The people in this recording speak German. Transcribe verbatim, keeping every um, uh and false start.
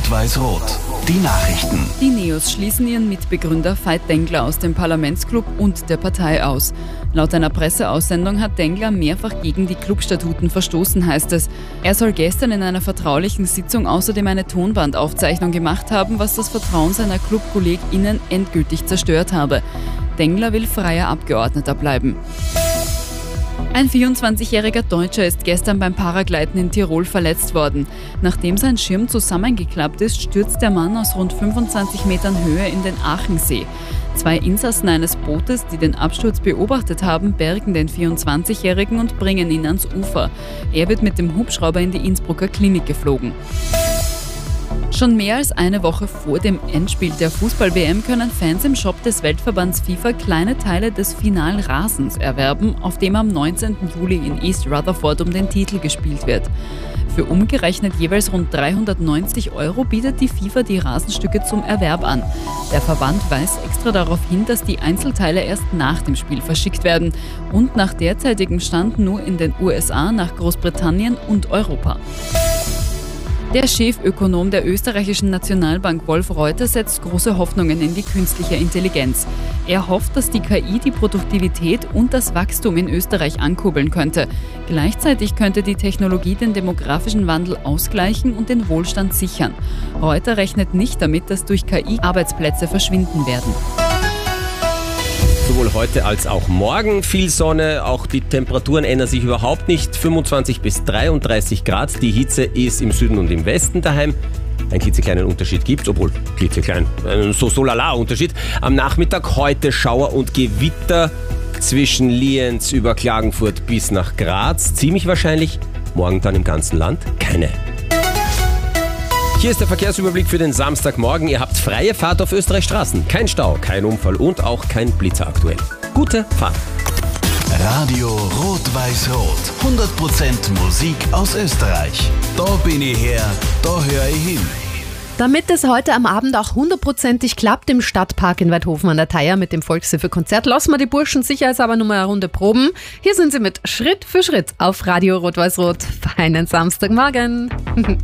Rot-Weiß-Rot. Die Nachrichten. Die Neos schließen ihren Mitbegründer Veit Dengler aus dem Parlamentsclub und der Partei aus. Laut einer Presseaussendung hat Dengler mehrfach gegen die Clubstatuten verstoßen, heißt es. Er soll gestern in einer vertraulichen Sitzung außerdem eine Tonbandaufzeichnung gemacht haben, was das Vertrauen seiner ClubkollegInnen endgültig zerstört habe. Dengler will freier Abgeordneter bleiben. Ein vierundzwanzigjähriger Deutscher ist gestern beim Paragleiten in Tirol verletzt worden. Nachdem sein Schirm zusammengeklappt ist, stürzt der Mann aus rund fünfundzwanzig Metern Höhe in den Aachensee. Zwei Insassen eines Bootes, die den Absturz beobachtet haben, bergen den vierundzwanzigjährigen und bringen ihn ans Ufer. Er wird mit dem Hubschrauber in die Innsbrucker Klinik geflogen. Schon mehr als eine Woche vor dem Endspiel der Fußball-W M können Fans im Shop des Weltverbands FIFA kleine Teile des Finalrasens erwerben, auf dem am neunzehnten Juli in East Rutherford um den Titel gespielt wird. Für umgerechnet jeweils rund dreihundertneunzig Euro bietet die FIFA die Rasenstücke zum Erwerb an. Der Verband weist extra darauf hin, dass die Einzelteile erst nach dem Spiel verschickt werden und nach derzeitigem Stand nur in den U S A, nach Großbritannien und Europa. Der Chefökonom der österreichischen Nationalbank Wolf Reuter setzt große Hoffnungen in die künstliche Intelligenz. Er hofft, dass die K I die Produktivität und das Wachstum in Österreich ankurbeln könnte. Gleichzeitig könnte die Technologie den demografischen Wandel ausgleichen und den Wohlstand sichern. Reuter rechnet nicht damit, dass durch K I Arbeitsplätze verschwinden werden. Sowohl heute als auch morgen viel Sonne, auch die Temperaturen ändern sich überhaupt nicht. fünfundzwanzig bis dreiunddreißig Grad, die Hitze ist im Süden und im Westen daheim. Einen klitzekleinen Unterschied gibt es, obwohl klitzeklein, so so lala Unterschied. Am Nachmittag heute Schauer und Gewitter zwischen Lienz über Klagenfurt bis nach Graz. Ziemlich wahrscheinlich, morgen dann im ganzen Land keine. Hier ist der Verkehrsüberblick für den Samstagmorgen. Ihr habt freie Fahrt auf Österreichs Straßen. Kein Stau, kein Unfall und auch kein Blitzer aktuell. Gute Fahrt. Radio Rot-Weiß-Rot. hundert Prozent Musik aus Österreich. Da bin ich her, da höre ich hin. Damit es heute am Abend auch hundertprozentig klappt im Stadtpark in Weidhofen an der Theier mit dem Volkshilfe-Konzert, lassen wir die Burschen sicherheitshalber nur mal eine Runde proben. Hier sind sie mit Schritt für Schritt auf Radio Rot-Weiß-Rot. Feinen Samstagmorgen.